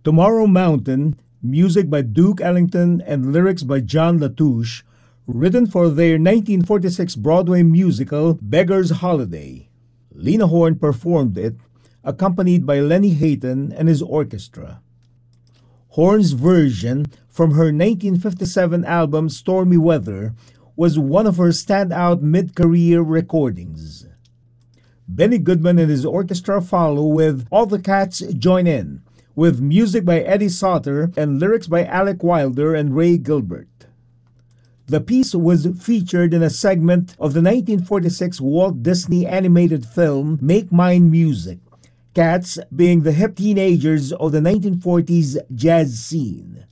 Tomorrow Mountain, music by Duke Ellington and lyrics by John Latouche, written for their 1946 Broadway musical Beggar's Holiday. Lena Horne performed it, accompanied by Lenny Hayton and his orchestra. Horne's version from her 1957 album Stormy Weather was one of her standout mid-career recordings. Benny Goodman and his orchestra follow with All the Cats Join In, with music by Eddie Sauter and lyrics by Alec Wilder and Ray Gilbert. The piece was featured in a segment of the 1946 Walt Disney animated film Make Mine Music, Cats being the hip teenagers of the 1940s jazz scene.